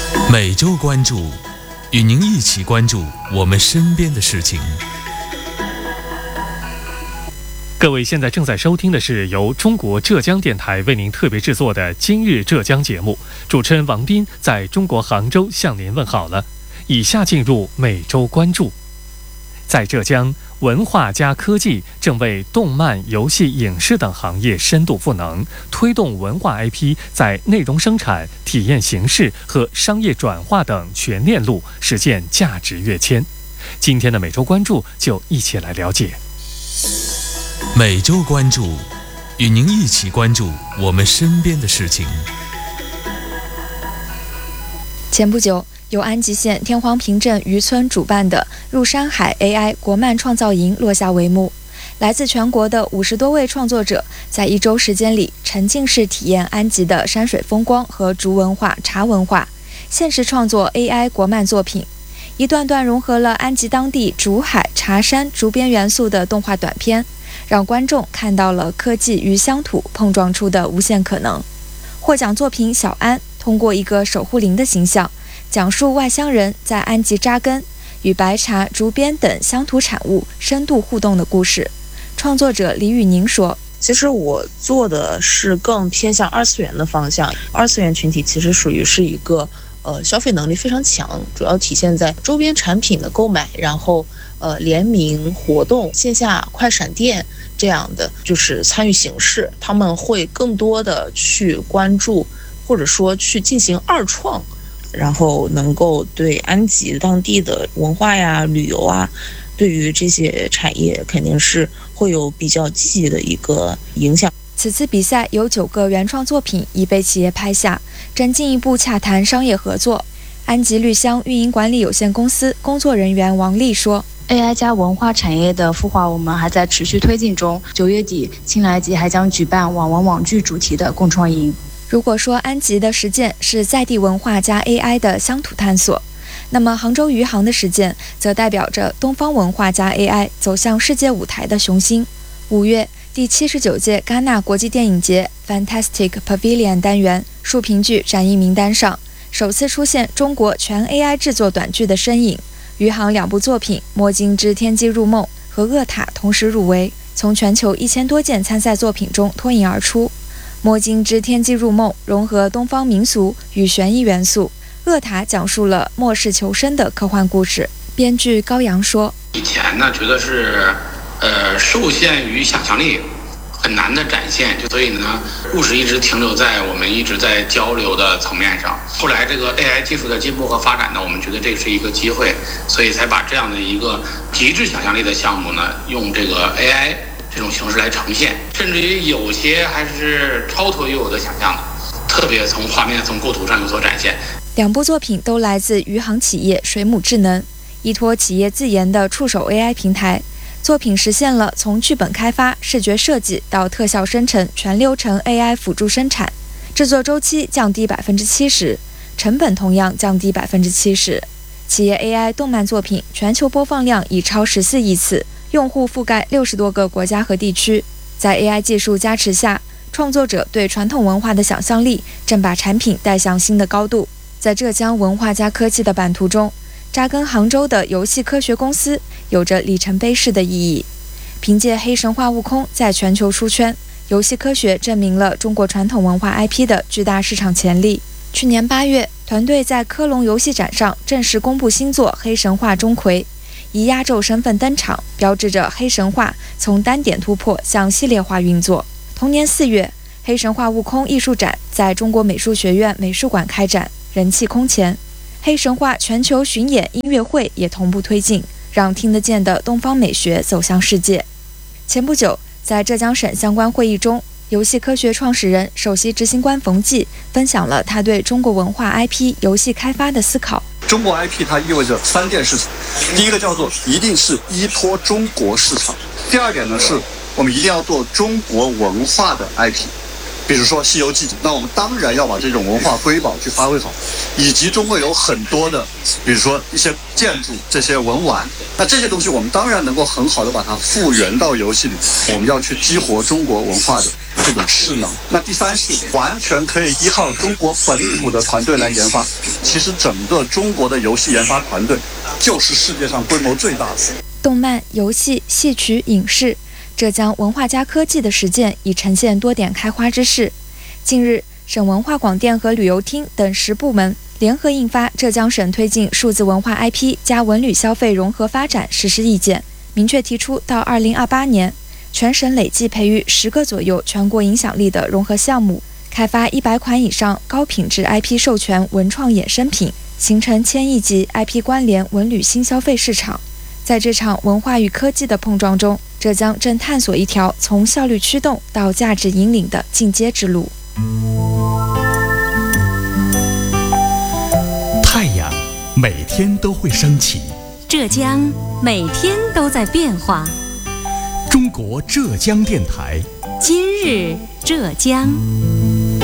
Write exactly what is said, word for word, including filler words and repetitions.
每周关注，与您一起关注我们身边的事情。 各位现在正在收听的是由中国浙江电台为您特别制作的《今日浙江》节目，主持人王斌在中国杭州向您问好了。以下进入每周关注。在浙江，文化加科技正为动漫、游戏、影视等行业深度赋能，推动文化 I P 在内容生产、体验形式和商业转化等全链路实现价值跃迁。今天的每周关注就一起来了解。 每周关注，与您一起关注我们身边的事情。 前不久，由安吉县天荒坪镇渔村主办的入山海 A I 国漫创造营落下帷幕。来自全国的五十多位创作者，在一周时间里沉浸式体验安吉的山水风光和竹文化、茶文化，现实创作 A I 国漫作品。一段段融合了安吉当地竹海、茶山、竹编元素的动画短片，让观众看到了科技与乡土碰撞出的无限可能。获奖作品小安通过一个守护灵的形象，讲述外乡人在安吉扎根，与白茶、竹编等乡土产物深度互动的故事。创作者李宇宁说： 其实我做的是更偏向二次元的方向，二次元群体其实属于是一个呃消费能力非常强，主要体现在周边产品的购买，然后呃联名活动、线下快闪店这样的就是参与形式，他们会更多的去关注或者说去进行二创，然后能够对安吉当地的文化呀、旅游啊，对于这些产业肯定是会有比较积极的一个影响。 此次比赛有九个原创作品已被企业拍下，正进一步洽谈商业合作。安吉绿乡运营管理有限公司工作人员王丽说 ：A I 加文化产业的孵化，我们还在持续推进中。九月底，青来吉还将举办网文网剧主题的共创营。 如果说安吉的实践是在地文化加 A I 的乡土探索，那么杭州余杭的实践则代表着东方文化加 A I 走向世界舞台的雄心。五月，第七十九届戛纳国际电影节 Fantastic Pavilion 单元竖屏剧展映名单上，首次出现中国全 A I 制作短剧的身影。余杭两部作品《摸金之天机入梦》和《恶塔》同时入围，从全球一千多件参赛作品中脱颖而出。《摸金之天机入梦》融合东方民俗与悬疑元素，《恶塔》讲述了末世求生的科幻故事。编剧高阳说： 以前呢，觉得是呃受限于想象力，很难的展现，就所以呢，故事一直停留在我们一直在交流的层面上。后来这个 A I 技术的进步和发展呢，我们觉得这是一个机会，所以才把这样的一个极致想象力的项目呢，用这个 A I 这种形式来呈现，甚至于有些还是超脱于我的想象的，特别从画面、从构图上有所展现。 两部作品都来自余杭企业水母智能，依托企业自研的触手 A I 平台。作品实现了从剧本开发、视觉设计到特效生成全流程 A I 辅助生产，制作周期降低百分之七十，成本同样降低百分之七十。企业 A I 动漫作品全球播放量已超十四亿次，用户覆盖六十多个国家和地区。在 A I 技术加持下，创作者对传统文化的想象力正把产品带向新的高度。在浙江文化加科技的版图中，扎根杭州的游戏科学公司有着里程碑式的意义。凭借黑神话悟空在全球出圈，游戏科学证明了中国传统文化 I P 的巨大市场潜力。去年八月，团队在科隆游戏展上正式公布新作《黑神话：钟馗》，以压轴身份登场，标志着黑神话从单点突破向系列化运作。同年四月，黑神话悟空艺术展在中国美术学院美术馆开展，人气空前。黑神话全球巡演音乐会也同步推进，让听得见的东方美学走向世界。前不久，在浙江省相关会议中，游戏科学创始人、首席执行官冯骥分享了他对中国文化 I P 游戏开发的思考。 中国 I P 它意味着三件事情，第一个叫做一定是依托中国市场，第二点呢是我们一定要做中国文化的 I P。比如说《西游记》，那我们当然要把这种文化瑰宝去发挥好，以及中国有很多的，比如说一些建筑、这些文玩，那这些东西我们当然能够很好的把它复原到游戏里。我们要去激活中国文化的这种势能。那第三是完全可以依靠中国本土的团队来研发。其实整个中国的游戏研发团队就是世界上规模最大的。 动漫、游戏、戏曲、影视，浙江文化加科技的实践已呈现多点开花之势。近日，省文化广电和旅游厅等十部门联合印发《浙江省推进数字文化 I P 加文旅消费融合发展实施意见》，明确提出到二零二八年，全省累计培育十个左右全国影响力的融合项目，开发一百款以上高品质 I P 授权文创衍生品，形成千亿级 I P 关联文旅新消费市场。在这场文化与科技的碰撞中，浙江正探索一条从效率驱动到价值引领的进阶之路。 太阳每天都会升起， 浙江每天都在变化。 中国浙江电台， 今日浙江。